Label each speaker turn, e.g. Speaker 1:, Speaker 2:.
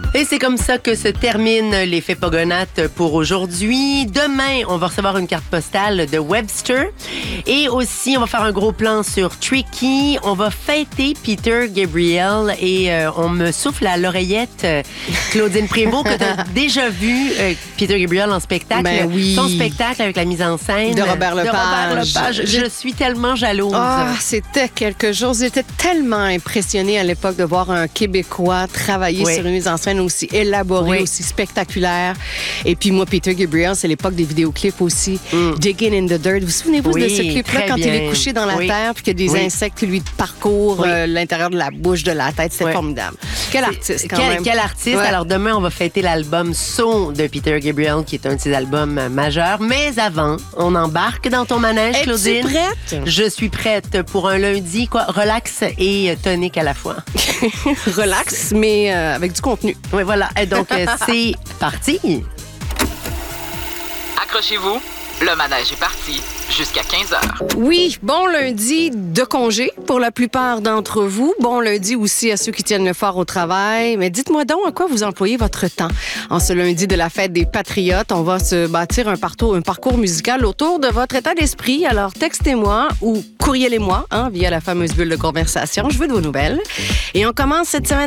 Speaker 1: Et c'est comme ça que se termine l'effet Pogonates pour aujourd'hui. Demain, on va recevoir une carte postale de Webster. Et aussi, on va faire un gros plan sur Tricky. On va fêter Peter Gabriel. Et on me souffle à l'oreillette Claudine Prévost, que tu as déjà vu Peter Gabriel en spectacle.
Speaker 2: Ben oui.
Speaker 1: Son spectacle avec la mise en scène
Speaker 2: de Robert Lepage.
Speaker 1: Je suis tellement jalouse.
Speaker 2: C'était quelque chose. J'étais tellement impressionnée à l'époque de voir un Québécois travailler sur une mise en scène aussi élaborée, aussi spectaculaire. Et puis moi, Peter Gabriel, c'est l'époque des vidéoclips aussi. Digging in the Dirt. Vous souvenez-vous de ce clip-là quand il est couché dans la terre puis qu'il y a des insectes qui lui parcourent l'intérieur de la bouche, de la tête? C'était formidable. Quel artiste, quand même.
Speaker 1: Quel artiste. Ouais. Alors demain, on va fêter l'album So de Peter Gabriel, qui est un de ses albums majeurs. Mais avant, on embarque dans ton manège, Claudine.
Speaker 2: Es-tu prête?
Speaker 1: Je suis prête pour un lundi, relax et tonique à la fois.
Speaker 2: Relax, mais avec du contenu.
Speaker 1: Oui, voilà. Et donc, c'est parti.
Speaker 3: Accrochez-vous, le manège est parti jusqu'à 15h.
Speaker 2: Oui, bon lundi de congé pour la plupart d'entre vous. Bon lundi aussi à ceux qui tiennent le fort au travail. Mais dites-moi donc à quoi vous employez votre temps. En ce lundi de la fête des Patriotes, on va se bâtir un parcours musical autour de votre état d'esprit. Alors textez-moi ou courrielez-moi via la fameuse bulle de conversation. Je veux de vos nouvelles. Et on commence cette semaine